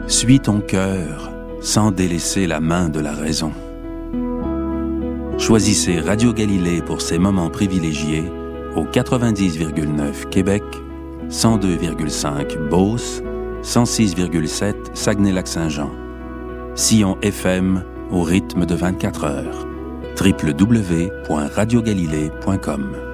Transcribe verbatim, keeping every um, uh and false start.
Suis ton cœur sans délaisser la main de la raison. Choisissez Radio Galilée pour ces moments privilégiés au quatre-vingt-dix virgule neuf Québec, cent deux virgule cinq Beauce, cent six virgule sept Saguenay-Lac-Saint-Jean. Sillon F M au rythme de vingt-quatre heures. w w w point radio galilée point com